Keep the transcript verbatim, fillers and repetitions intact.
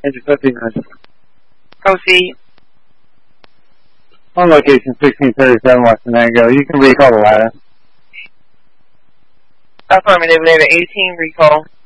Engine fifteen minutes. Proceed. On location sixteen thirty-seven West Venango. You can recall the ladder. Affirmative, later eighteen, recall.